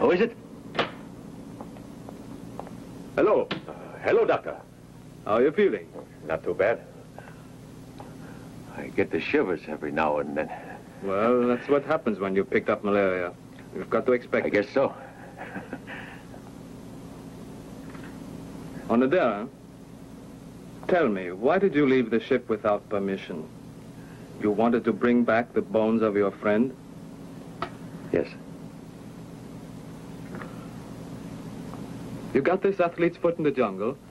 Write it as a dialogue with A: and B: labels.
A: Who is it?
B: Hello.
A: Hello, Doctor.
B: How are you feeling?
A: Not too bad. I get the shivers every now and then.
B: Well, that's what happens when you picked up malaria. You've got to expect
A: I
B: it.
A: guess so.
B: Onodera, tell me, why did you leave the ship without permission? You wanted to bring back the bones of your friend?
A: Yes.
B: You got this athlete's foot in the jungle,